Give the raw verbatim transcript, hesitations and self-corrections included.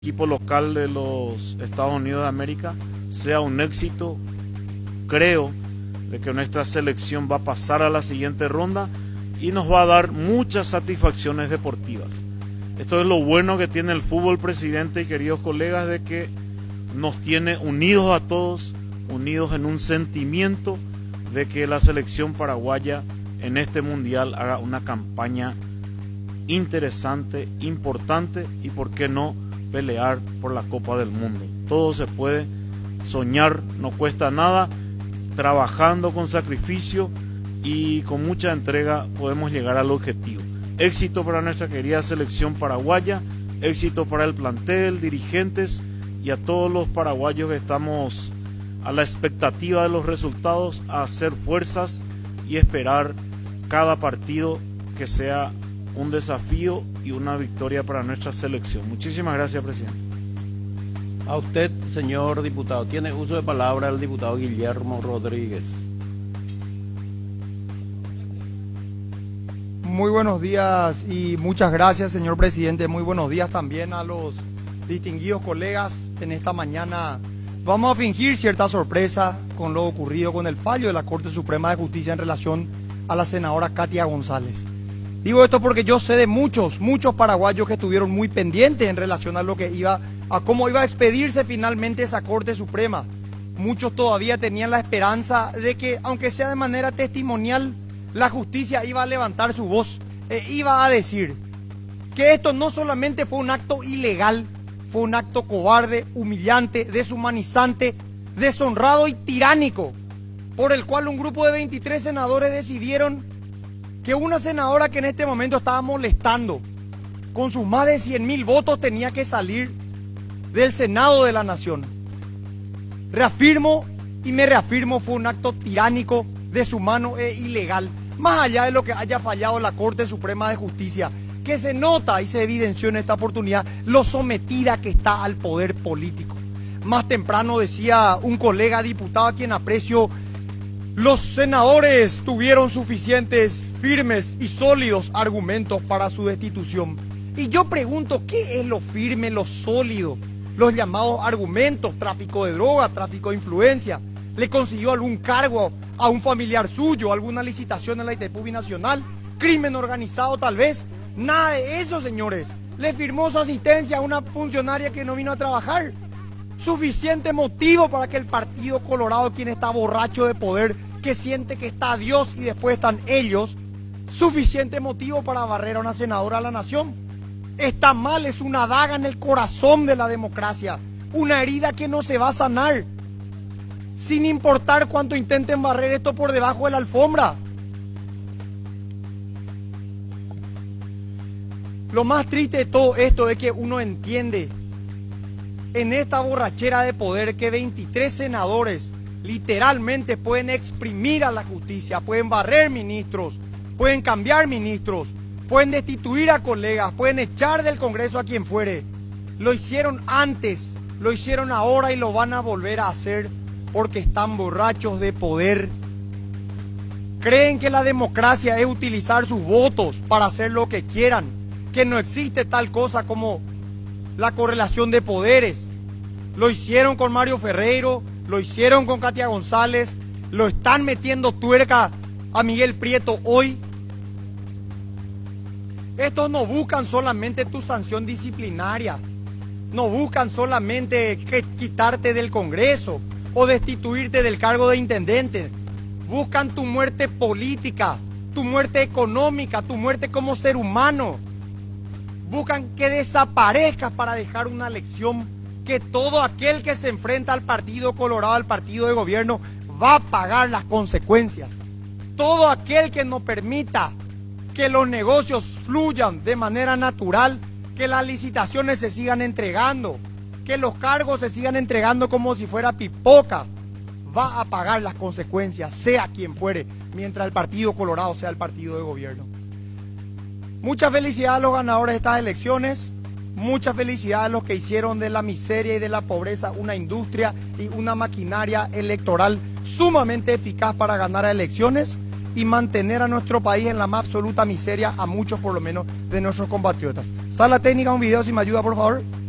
equipo local de los Estados Unidos de América sea un éxito. Creo de que nuestra selección va a pasar a la siguiente ronda y nos va a dar muchas satisfacciones deportivas. Esto es lo bueno que tiene el fútbol, presidente y queridos colegas, de que nos tiene unidos a todos, unidos en un sentimiento de que la selección paraguaya en este mundial haga una campaña interesante, importante y, por qué no, pelear por la Copa del Mundo. Todo se puede, soñar no cuesta nada, trabajando con sacrificio y con mucha entrega podemos llegar al objetivo. Éxito para nuestra querida selección paraguaya, éxito para el plantel, dirigentes y a todos los paraguayos que estamos a la expectativa de los resultados, a hacer fuerzas y esperar cada partido que sea un desafío y una victoria para nuestra selección. Muchísimas gracias, presidente. A usted, señor diputado. Tiene uso de palabra el diputado Guillermo Rodríguez. Muy buenos días y muchas gracias, señor presidente. Muy buenos días también a los distinguidos colegas en esta mañana. Vamos a fingir cierta sorpresa con lo ocurrido con el fallo de la Corte Suprema de Justicia en relación a la senadora Katia González. Digo esto porque yo sé de muchos, muchos paraguayos que estuvieron muy pendientes en relación a lo que iba, a cómo iba a expedirse finalmente esa Corte Suprema. Muchos todavía tenían la esperanza de que, aunque sea de manera testimonial, la justicia iba a levantar su voz e iba a decir que esto no solamente fue un acto ilegal, fue un acto cobarde, humillante, deshumanizante, deshonrado y tiránico, por el cual un grupo de veintitrés senadores decidieron que una senadora que en este momento estaba molestando con sus más de cien mil votos tenía que salir del Senado de la Nación. Reafirmo y me reafirmo, fue un acto tiránico, deshumano e ilegal, más allá de lo que haya fallado la Corte Suprema de Justicia, que se nota y se evidenció en esta oportunidad lo sometida que está al poder político. Más temprano decía un colega diputado a quien aprecio: los senadores tuvieron suficientes, firmes y sólidos argumentos para su destitución. Y yo pregunto, ¿qué es lo firme, lo sólido? Los llamados argumentos: tráfico de droga, tráfico de influencia. ¿Le consiguió algún cargo a un familiar suyo, alguna licitación en la I T P U binacional? ¿Crimen organizado tal vez? Nada de eso, señores. Le firmó su asistencia a una funcionaria que no vino a trabajar. Suficiente motivo para que el Partido Colorado, quien está borracho de poder, que siente que está Dios y después están ellos, suficiente motivo para barrer a una senadora a la nación. Está mal, es una daga en el corazón de la democracia, una herida que no se va a sanar, sin importar cuánto intenten barrer esto por debajo de la alfombra. Lo más triste de todo esto es que uno entiende en esta borrachera de poder que veintitrés senadores literalmente pueden exprimir a la justicia, pueden barrer ministros, pueden cambiar ministros, pueden destituir a colegas, pueden echar del Congreso a quien fuere. Lo hicieron antes, lo hicieron ahora y lo van a volver a hacer porque están borrachos de poder. Creen que la democracia es utilizar sus votos para hacer lo que quieran, que no existe tal cosa como la correlación de poderes. Lo hicieron con Mario Ferreiro, lo hicieron con Katia González, lo están metiendo tuerca a Miguel Prieto hoy. Estos no buscan solamente tu sanción disciplinaria, no buscan solamente que quitarte del Congreso o destituirte del cargo de intendente. Buscan tu muerte política, tu muerte económica, tu muerte como ser humano. Buscan que desaparezcas para dejar una lección que todo aquel que se enfrenta al Partido Colorado, al partido de gobierno, va a pagar las consecuencias. Todo aquel que no permita que los negocios fluyan de manera natural, que las licitaciones se sigan entregando, que los cargos se sigan entregando como si fuera pipoca, va a pagar las consecuencias, sea quien fuere, mientras el Partido Colorado sea el partido de gobierno. Mucha felicidad a los ganadores de estas elecciones, mucha felicidad a los que hicieron de la miseria y de la pobreza una industria y una maquinaria electoral sumamente eficaz para ganar elecciones y mantener a nuestro país en la más absoluta miseria, a muchos por lo menos de nuestros compatriotas. Sala técnica, un video si me ayuda por favor.